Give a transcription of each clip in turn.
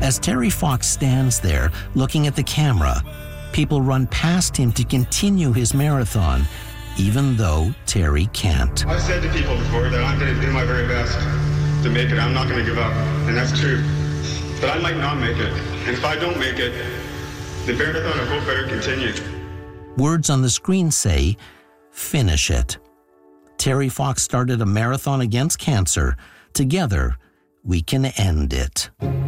As Terry Fox stands there looking at the camera, people run past him to continue his marathon, even though Terry can't. I've said to people before that I'm going to do my very best to make it. I'm not going to give up, and that's true. But I might not make it, and if I don't make it, the marathon of hope better continue. Words on the screen say, "Finish it." Terry Fox started a marathon against cancer. Together, we can end it.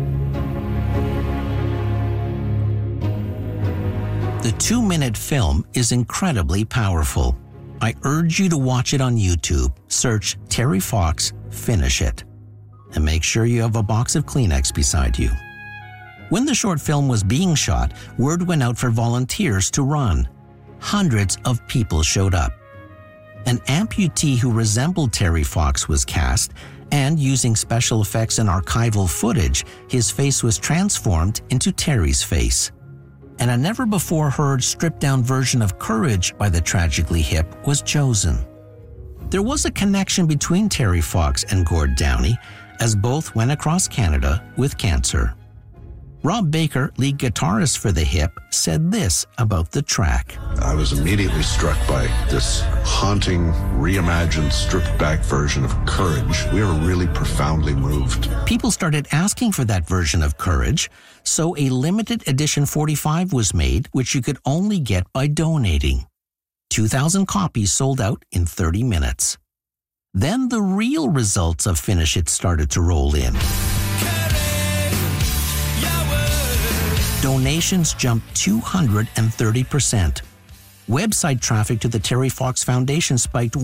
The 2-minute film is incredibly powerful. I urge you to watch it on YouTube. Search Terry Fox, Finish It. And make sure you have a box of Kleenex beside you. When the short film was being shot, word went out for volunteers to run. Hundreds of people showed up. An amputee who resembled Terry Fox was cast, and using special effects and archival footage, his face was transformed into Terry's face. And a never-before-heard stripped-down version of Courage by the Tragically Hip was chosen. There was a connection between Terry Fox and Gord Downie, as both went across Canada with cancer. Rob Baker, lead guitarist for The Hip, said this about the track. I was immediately struck by this haunting, reimagined, stripped-back version of Courage. We were really profoundly moved. People started asking for that version of Courage, so a limited edition 45 was made, which you could only get by donating. 2,000 copies sold out in 30 minutes. Then the real results of Finish It started to roll in. Donations jumped 230%. Website traffic to the Terry Fox Foundation spiked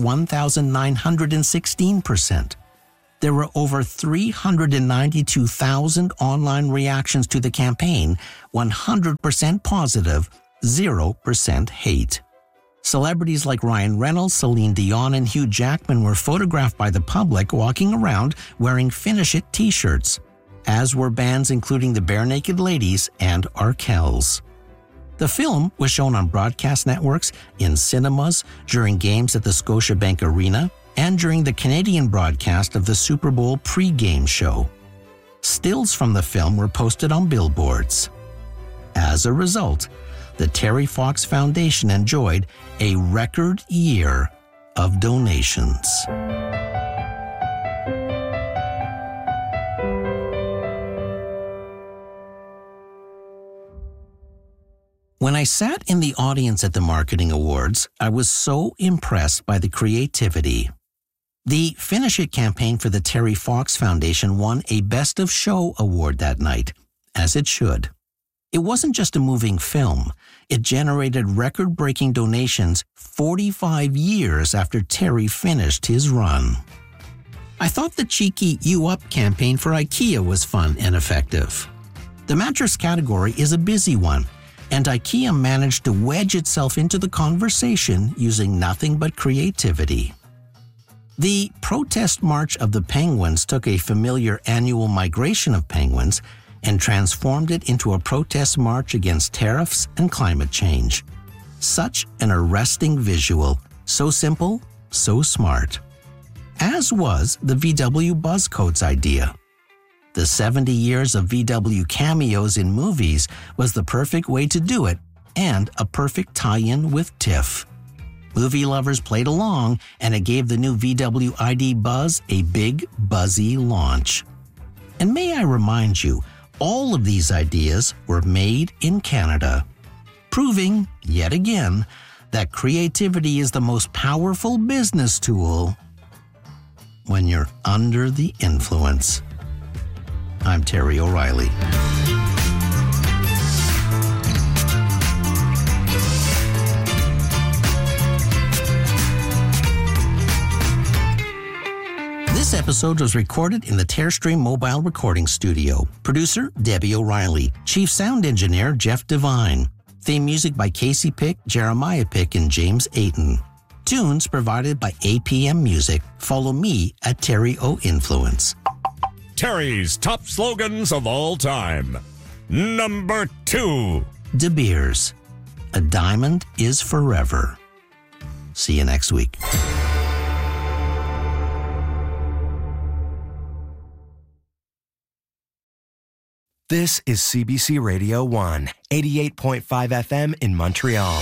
1,916%. There were over 392,000 online reactions to the campaign, 100% positive, 0% hate. Celebrities like Ryan Reynolds, Celine Dion, and Hugh Jackman were photographed by the public walking around wearing Finish It t-shirts, as were bands including the Bare Naked Ladies and Arkells. The film was shown on broadcast networks, in cinemas, during games at the Scotiabank Arena, and during the Canadian broadcast of the Super Bowl pre-game show. Stills from the film were posted on billboards. As a result, the Terry Fox Foundation enjoyed a record year of donations. When I sat in the audience at the Marketing Awards, I was so impressed by the creativity. The Finish It campaign for the Terry Fox Foundation won a Best of Show award that night, as it should. It wasn't just a moving film. It generated record-breaking donations 45 years after Terry finished his run. I thought the cheeky You Up campaign for IKEA was fun and effective. The mattress category is a busy one, and IKEA managed to wedge itself into the conversation using nothing but creativity. The protest march of the penguins took a familiar annual migration of penguins and transformed it into a protest march against tariffs and climate change. Such an arresting visual, so simple, so smart. As was the VW Buzzcoats idea. The 70 years of VW cameos in movies was the perfect way to do it, and a perfect tie-in with TIFF. Movie lovers played along, and it gave the new VW ID Buzz a big, buzzy launch. And may I remind you, all of these ideas were made in Canada, proving, yet again, that creativity is the most powerful business tool when you're under the influence. I'm Terry O'Reilly. This episode was recorded in the Tearstream Mobile Recording Studio. Producer, Debbie O'Reilly. Chief Sound Engineer, Jeff Devine. Theme music by Casey Pick, Jeremiah Pick, and James Ayton. Tunes provided by APM Music. Follow me at Terry O Influence. Terry's top slogans of all time. Number 2. De Beers. A diamond is forever. See you next week. This is CBC Radio 1, 88.5 FM in Montreal.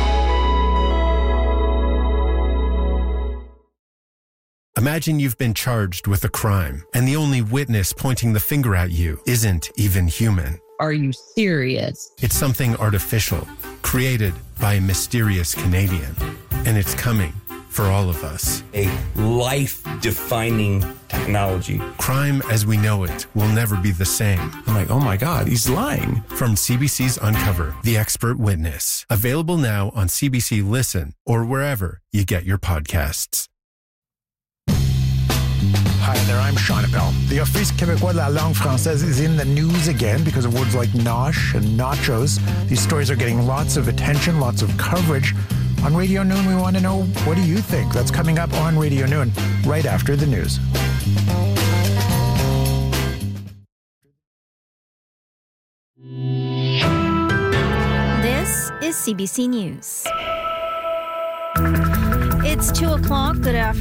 Imagine you've been charged with a crime, and the only witness pointing the finger at you isn't even human. Are you serious? It's something artificial, created by a mysterious Canadian, and it's coming for all of us. A life-defining technology. Crime as we know it will never be the same. I'm like, oh my God, he's lying. From CBC's Uncover, The Expert Witness. Available now on CBC Listen or wherever you get your podcasts. Hi there, I'm Sean Appel. The Office québécois de la langue française is in the news again because of words like nosh and nachos. These stories are getting lots of attention, lots of coverage. On Radio Noon, we want to know, what do you think? That's coming up on Radio Noon, right after the news. This is CBC News. It's 2 o'clock,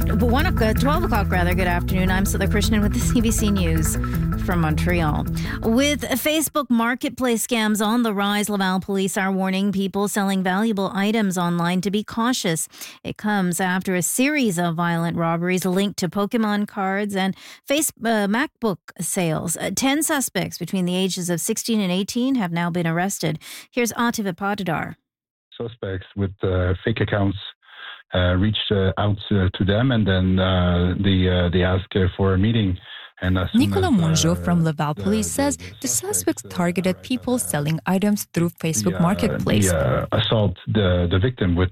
12 o'clock rather, good afternoon. I'm Sudha Krishnan with the CBC News from Montreal. With Facebook marketplace scams on the rise, Laval police are warning people selling valuable items online to be cautious. It comes after a series of violent robberies linked to Pokemon cards and MacBook sales. 10 suspects between the ages of 16 and 18 have now been arrested. Here's Atif Patadar. Suspects with fake accounts reached out to them, and then they asked for a meeting. Nicolas Mongeau from Laval Police says the suspects targeted people selling items through Facebook Marketplace. They assault the victim with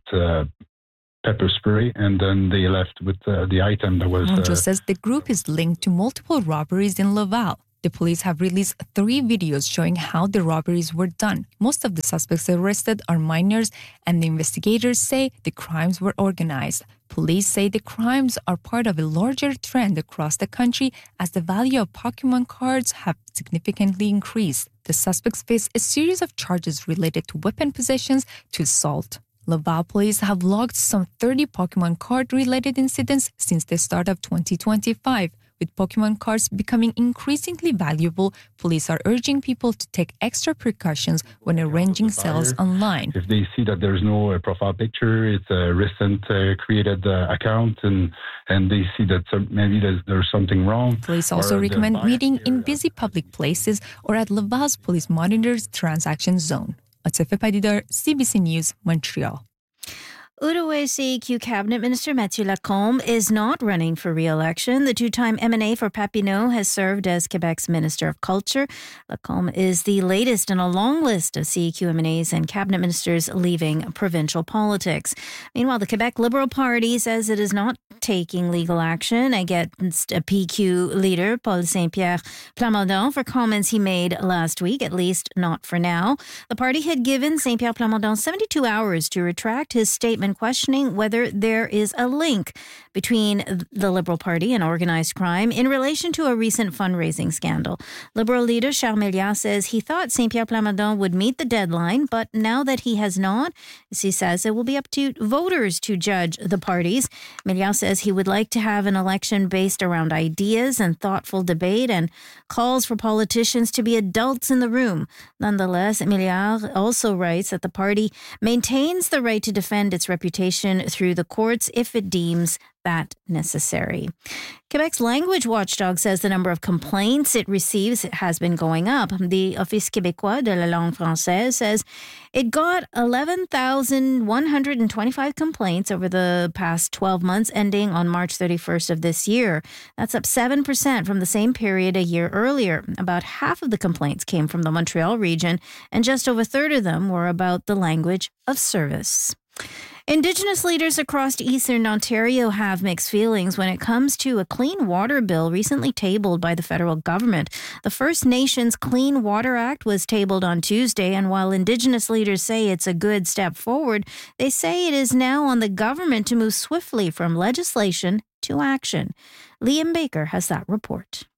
pepper spray, and then they left with the item that was... Mongeau says the group is linked to multiple robberies in Laval. The police have released 3 videos showing how the robberies were done. Most of the suspects arrested are minors, and the investigators say the crimes were organized. Police say the crimes are part of a larger trend across the country as the value of Pokemon cards have significantly increased. The suspects face a series of charges related to weapon possessions to assault. Laval police have logged some 30 Pokemon card-related incidents since the start of 2025. With Pokemon cards becoming increasingly valuable, police are urging people to take extra precautions when arranging sales online. If they see that there's no profile picture, it's a recent created account, and they see that maybe there's something wrong. Police also recommend meeting in busy public places or at Laval's Police Monitor's transaction zone. Atif Patadar, CBC News, Montreal. Outaouais CEQ Cabinet Minister Mathieu Lacombe is not running for re-election. The two-time MNA for Papineau has served as Quebec's Minister of Culture. Lacombe is the latest in a long list of CEQ MNAs and cabinet ministers leaving provincial politics. Meanwhile, the Quebec Liberal Party says it is not taking legal action against a PQ leader, Paul Saint-Pierre Plamondon, for comments he made last week, at least not for now. The party had given Saint-Pierre Plamondon 72 hours to retract his statement questioning whether there is a link between the Liberal Party and organized crime in relation to a recent fundraising scandal. Liberal leader Charles Milliard says he thought Saint-Pierre Plamondon would meet the deadline, but now that he has not, as he says, it will be up to voters to judge the parties. Milliard says he would like to have an election based around ideas and thoughtful debate, and calls for politicians to be adults in the room. Nonetheless, Milliard also writes that the party maintains the right to defend its reputation through the courts if it deems that necessary. Quebec's language watchdog says the number of complaints it receives has been going up. The Office québécois de la langue française says it got 11,125 complaints over the past 12 months ending on March 31st of this year. That's up 7% from the same period a year earlier. About half of the complaints came from the Montreal region, and just over a third of them were about the language of service. Indigenous leaders across eastern Ontario have mixed feelings when it comes to a clean water bill recently tabled by the federal government. The First Nations Clean Water Act was tabled on Tuesday, and while Indigenous leaders say it's a good step forward, they say it is now on the government to move swiftly from legislation to action. Liam Baker has that report.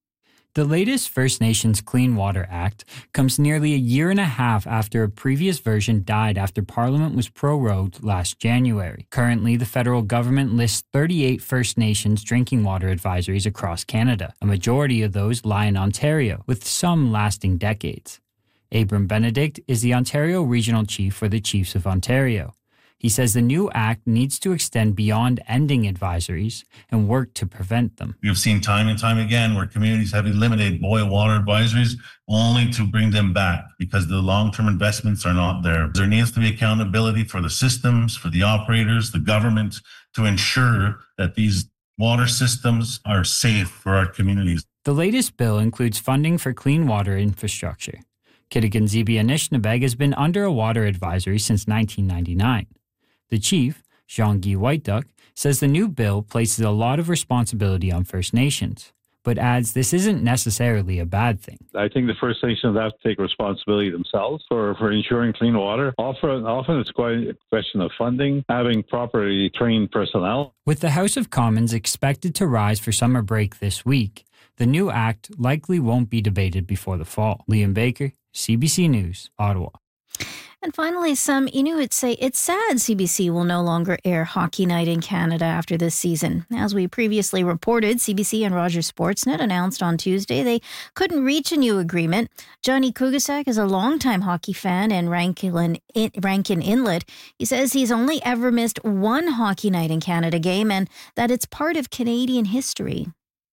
The latest First Nations Clean Water Act comes nearly a year and a half after a previous version died after Parliament was prorogued last January. Currently, the federal government lists 38 First Nations drinking water advisories across Canada. A majority of those lie in Ontario, with some lasting decades. Abram Benedict is the Ontario Regional Chief for the Chiefs of Ontario. He says the new act needs to extend beyond ending advisories and work to prevent them. We've seen time and time again where communities have eliminated boil water advisories only to bring them back because the long-term investments are not there. There needs to be accountability for the systems, for the operators, the government, to ensure that these water systems are safe for our communities. The latest bill includes funding for clean water infrastructure. Kitigan-Zibi Anishinaabeg has been under a water advisory since 1999. The chief, Jean-Guy Whiteduck, says the new bill places a lot of responsibility on First Nations, but adds this isn't necessarily a bad thing. I think the First Nations have to take responsibility themselves for ensuring clean water. Often it's quite a question of funding, having properly trained personnel. With the House of Commons expected to rise for summer break this week, the new act likely won't be debated before the fall. Liam Baker, CBC News, Ottawa. And finally, some Inuits say it's sad CBC will no longer air Hockey Night in Canada after this season. As we previously reported, CBC and Rogers Sportsnet announced on Tuesday they couldn't reach a new agreement. Johnny Kugasak is a longtime hockey fan in Rankin Inlet. He says he's only ever missed one Hockey Night in Canada game and that it's part of Canadian history.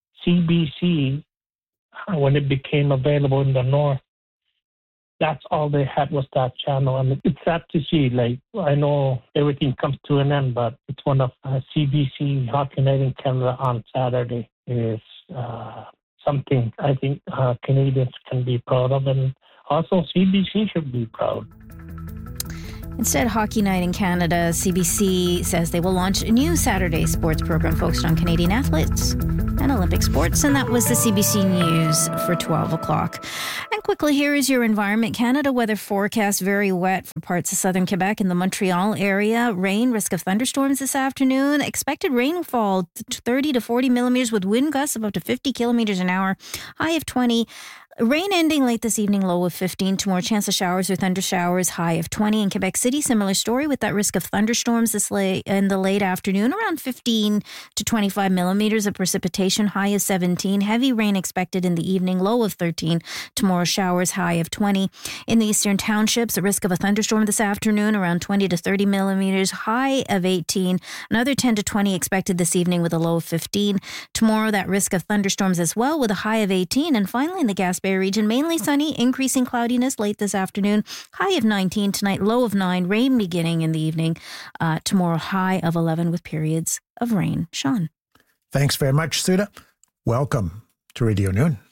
CBC, when it became available in the north, that's all they had was that channel. And it's sad to see, like, I know everything comes to an end, but it's one of CBC Hockey Night in Canada on Saturday is something I think Canadians can be proud of, and also CBC should be proud. Instead, Hockey Night in Canada, CBC says they will launch a new Saturday sports program focused on Canadian athletes and Olympic sports. And that was the CBC News for 12 o'clock. And quickly, here is your Environment Canada weather forecast. Very wet for parts of southern Quebec and the Montreal area. Rain, risk of thunderstorms this afternoon. Expected rainfall 30 to 40 millimeters with wind gusts of up to 50 kilometers an hour. High of 20. Rain ending late this evening, low of 15. Tomorrow, chance of showers or thunder showers, high of 20. In Quebec City, similar story with that risk of thunderstorms in the late afternoon, around 15 to 25 millimeters of precipitation, high of 17. Heavy rain expected in the evening, low of 13. Tomorrow, showers, high of 20. In the eastern townships, a risk of a thunderstorm this afternoon, around 20 to 30 millimeters, high of 18. Another 10 to 20 expected this evening with a low of 15. Tomorrow, that risk of thunderstorms as well with a high of 18. And finally, in the Gaspé region, mainly sunny, increasing cloudiness late this afternoon, high of 19 tonight, low of 9, rain beginning in the evening. Tomorrow, high of 11 with periods of rain. Sean. Thanks very much, Suda. Welcome to Radio Noon.